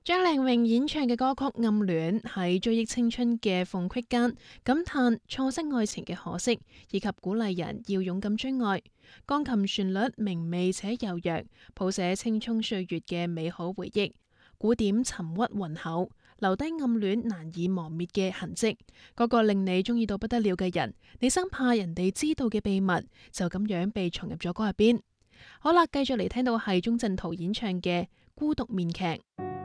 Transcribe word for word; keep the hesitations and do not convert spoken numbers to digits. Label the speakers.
Speaker 1: 張靚穎演唱嘅歌曲《暗戀》喺追憶青春嘅縫隙間，感嘆錯失愛情嘅可惜，以及鼓勵人要勇敢追愛。鋼琴旋律明媚且柔弱，譜寫青蔥歲月嘅美好回憶。鼓點沉鬱渾厚，留低暗戀難以磨滅嘅痕跡。嗰個令你中意到不得了嘅人，你生怕人哋知道嘅秘密，就咁樣被藏入咗歌入邊。好啦，繼續嚟聽到係鍾鎮濤演唱嘅《孤獨面劇》。